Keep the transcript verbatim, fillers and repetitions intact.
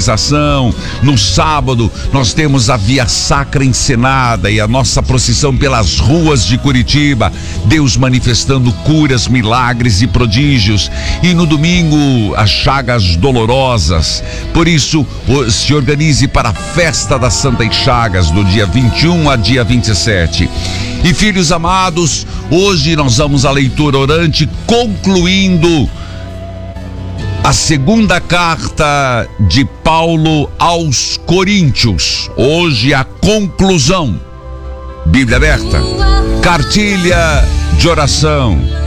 evangelização. No sábado, nós temos a Via Sacra encenada e a nossa procissão pelas ruas de Curitiba. Deus manifestando curas, milagres e prodígios. E no domingo, as chagas dolorosas. Por isso, se organize para a festa das Santas Chagas, do dia vinte e um a dia vinte e sete. E filhos amados, hoje nós vamos à leitura orante, concluindo a segunda carta de Paulo aos Coríntios. Hoje a conclusão. Bíblia aberta. Cartilha de oração.